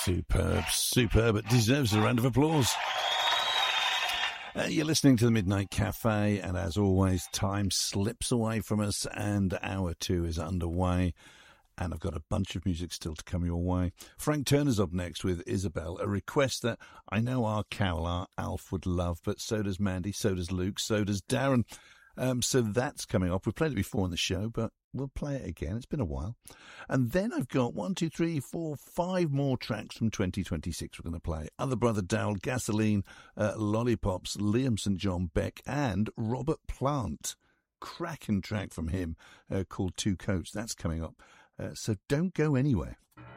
Superb. It deserves a round of applause. You're listening to the Midnight Cafe, and as always, time slips away from us, and hour 2 is underway. And I've got a bunch of music still to come your way. Frank Turner's up next with Isabel, a request that I know our Carol, our Alf would love, but so does Mandy, so does Luke, so does Darren. So that's coming up. We've played it before on the show, but we'll play it again. It's been a while. And then I've got 5 more tracks from 2026 we're going to play. Other Brother Dowell, Gasoline, Lollipops, Liam St. John, Beck, and Robert Plant. Cracking track from him called Two Coats. That's coming up. So don't go anywhere.